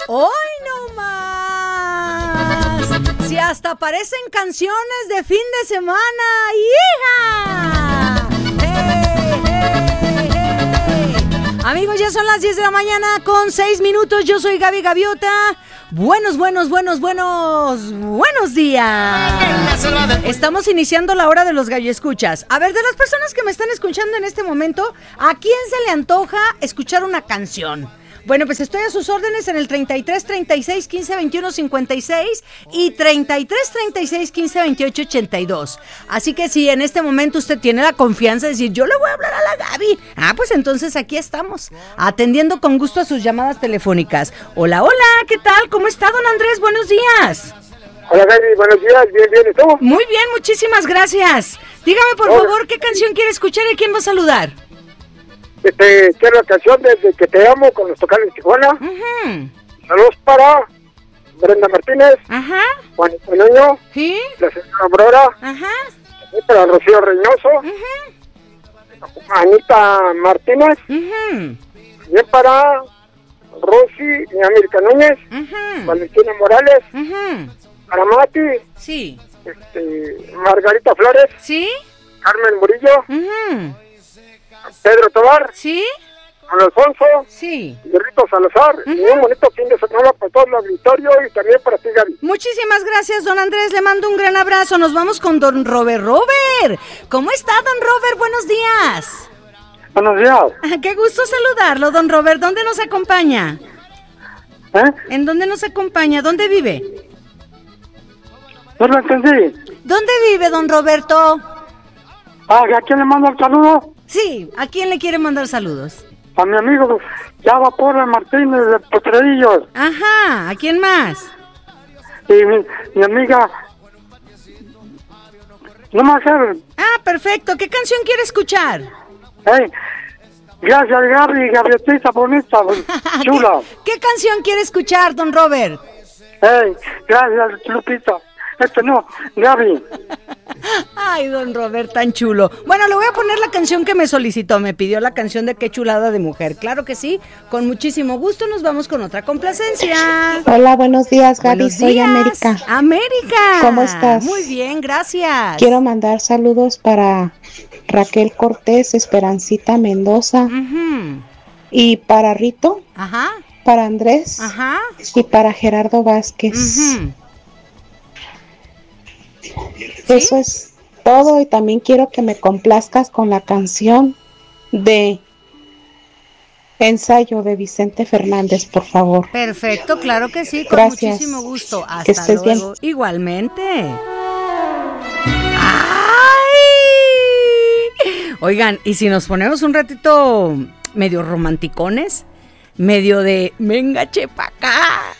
¡Hoy no más! Si hasta parecen canciones de fin de semana, ¡hija! ¡Hey, hey, hey! Amigos, ya son las 10 de la mañana con 6 minutos. Yo soy Gaby Gaviota. Buenos días. Estamos iniciando la hora de los galloescuchas. A ver, de las personas que me están escuchando en este momento, ¿a quién se le antoja escuchar una canción? Bueno, pues estoy a sus órdenes en el 33 36 15 21 56 y 33 36 15 28 82. Así que si en este momento usted tiene la confianza de decir, yo le voy a hablar a la Gaby, pues entonces aquí estamos, atendiendo con gusto a sus llamadas telefónicas. Hola, ¿qué tal? ¿Cómo está, don Andrés? Buenos días. Hola, Gaby, buenos días, bien, ¿y tú? Muy bien, muchísimas gracias. Dígame, por favor, ¿qué canción quiere escuchar y quién va a saludar? Quiero la canción Desde que te amo con los Tocales de Tijuana. Saludos para Brenda Martínez, Juan Nuño, ¿sí? La señora Aurora, y para Rocío Reynoso, Anita Martínez, bien para Rosy y América Núñez, Valentina Morales, para Mati, sí, Margarita Flores, sí, Carmen Murillo, Pedro Tobar, sí, Juan Alfonso, sí, Guerrito Salazar, y un bonito fin de semana para todo el auditorio y también para ti, Gaby. Muchísimas gracias, don Andrés, le mando un gran abrazo. Nos vamos con don Robert. ¿Cómo está, don Robert? Buenos días. Buenos días. Qué gusto saludarlo, don Robert. ¿Dónde nos acompaña? ¿En dónde nos acompaña? ¿Dónde vive? No lo entendí. ¿Dónde vive, don Roberto? ¿A quién le mando el saludo? Sí, ¿a quién le quiere mandar saludos? A mi amigo Java Porra Martínez de Potrerillos. Ajá, ¿a quién más? Y mi amiga... No me acuerdo. Perfecto. ¿Qué canción quiere escuchar? Gracias, Gaby, Gaviotita bonita, chula. ¿Qué canción quiere escuchar, don Robert? Gracias, Lupita. No, Gaby. Ay, don Robert, tan chulo. Bueno, le voy a poner la canción que me solicitó. Me pidió la canción de Qué chulada de mujer. Claro que sí, con muchísimo gusto. Nos vamos con otra complacencia. Hola, buenos días, Gaby. Buenos soy días. América. ¿Cómo estás? Muy bien, gracias. Quiero mandar saludos para Raquel Cortés, Esperancita Mendoza, y para Rito, para Andrés, y para Gerardo Vázquez. Eso es todo, y también quiero que me complazcas con la canción de Ensayo de Vicente Fernández, por favor. Perfecto, claro que sí, con Gracias. muchísimo gusto. Hasta que estés luego. bien. Igualmente. Oigan, ¿y si nos ponemos un ratito medio romanticones? Medio de venga, chepa acá.